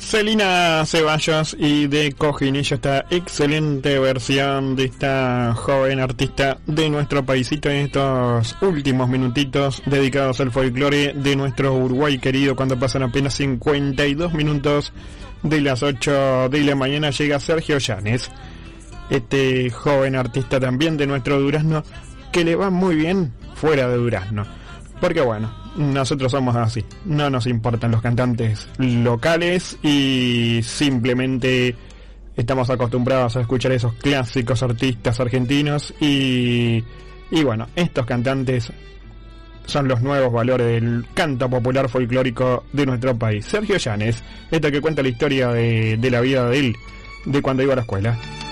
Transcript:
Celina Ceballos y de Cojinillo, esta excelente versión de esta joven artista de nuestro paisito en estos últimos minutitos dedicados al folclore de nuestro Uruguay querido. Cuando pasan apenas 52 minutos de las 8 de la mañana llega Sergio Llanes, este joven artista también de nuestro Durazno, que le va muy bien fuera de Durazno, porque bueno, nosotros somos así, no nos importan los cantantes locales y simplemente estamos acostumbrados a escuchar esos clásicos artistas argentinos y bueno, estos cantantes son los nuevos valores del canto popular folclórico de nuestro país. Sergio Llanes, que cuenta la historia de la vida de él, de cuando iba a la escuela.